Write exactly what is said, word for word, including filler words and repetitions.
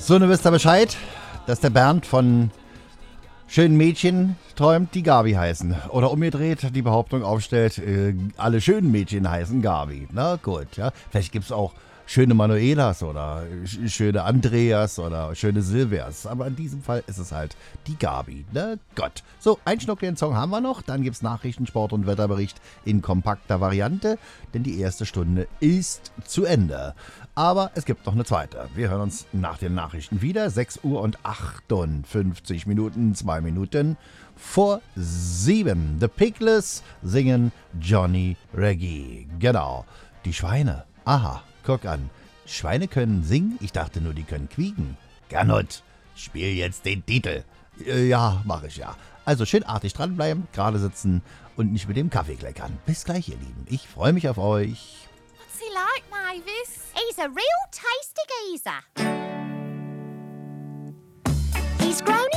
So, nun wisst ihr Bescheid, dass der Bernd von schönen Mädchen träumt, die Gabi heißen. Oder umgedreht die Behauptung aufstellt, äh, alle schönen Mädchen heißen Gabi. Na gut, ja. Vielleicht gibt es auch schöne Manuelas oder sch- schöne Andreas oder schöne Silvias. Aber in diesem Fall ist es halt die Gabi. Na Gott. So, einen Schnuck den Song haben wir noch. Dann gibt es Nachrichten, Sport und Wetterbericht in kompakter Variante. Denn die erste Stunde ist zu Ende. Aber es gibt noch eine zweite. Wir hören uns nach den Nachrichten wieder. sechs Uhr und achtundfünfzig Minuten, zwei Minuten vor sieben. The Piglets singen Johnny Reggae. Genau. Die Schweine. Aha, guck an. Schweine können singen? Ich dachte nur, die können quieken. Gernot, spiel jetzt den Titel. Äh, ja, mach ich ja. Also schön artig dranbleiben, gerade sitzen und nicht mit dem Kaffee kleckern. Bis gleich, ihr Lieben. Ich freue mich auf euch. What's he like, Mavis? He's a real tasty geezer. He's grown